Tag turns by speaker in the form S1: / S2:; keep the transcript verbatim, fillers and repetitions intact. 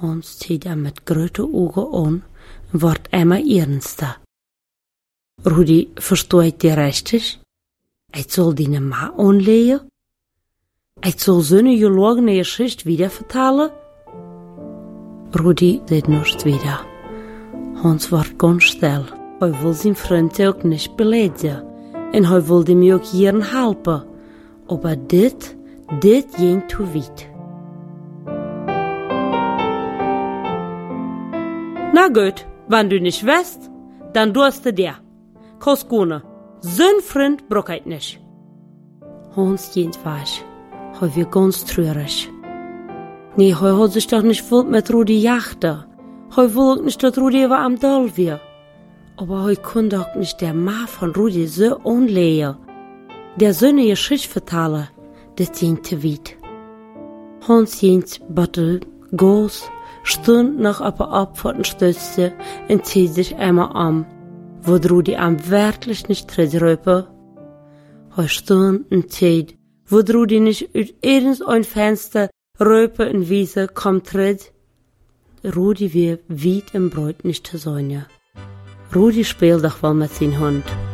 S1: Hans zieht er mit großen Augen an und wird immer ernster. Rudi, versteht dir richtig? Ich soll deine Ma anlegen? Ich soll so eine gelogene Geschichte wieder vertellen? Rudi sagt nichts wieder. Hans wird ganz still. Er will seinen Freund auch nicht beleidigen. Und er will ihm auch hier helfen. Aber dit, dit ging zu weit. Na gut, wenn du nicht weißt, dann tust du dir. Koskone, so'n Freund braucht ich nicht. Hans geht weg. Er wird ganz traurig. Nee, er hat sich doch nicht wohl mit Rudi jachten. Er will auch nicht, dass Rudi über am Doll wird. Aber er kann doch nicht der Ma von Rudi so anlegen. Der so eine Geschichte vertellen, das ging zu weit. Hans geht Bottle, Gas, stund noch auf der Abfahrtenstöße und zieht sich einmal an, wo Rudi am wirklich nicht tritt rüber. Er stund und zieht, wo Rudi nicht aus irgendein Fenster rüber in Wiese kommt tritt. Rudi wird weit im Brot nicht zu sein. Rudi spielt doch wohl mit seinem Hund.